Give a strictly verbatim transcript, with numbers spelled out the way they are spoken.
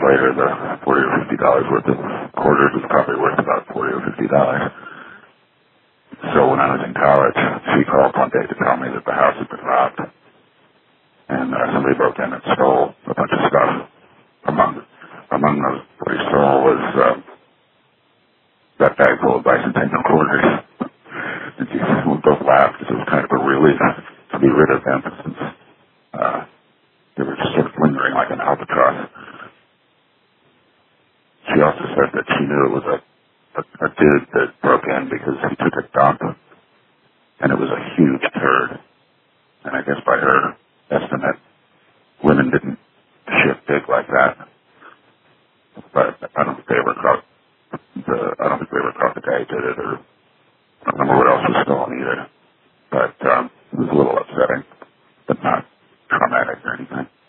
later, the forty or fifty dollars worth of quarters was probably worth about forty or fifty dollars. So when I was in college, she called one day to tell me that the house had been robbed, and uh, somebody broke in and stole a bunch of stuff. Among among those, what he stole was uh, that bag full of bicentennial quarters. And she, we both laughed because it was kind of a relief to be rid of them, since uh, they were just sort of lingering like an albatross. She also said that she knew it was a, a, a dude that broke in because he took a dump, and it was a huge turd. And I guess by her estimate, women didn't shit big like that. But I don't think they ever caught the, I don't think they ever caught the guy who did it, or I don't remember what else was stolen either. But um, it was a little upsetting, but not traumatic or anything.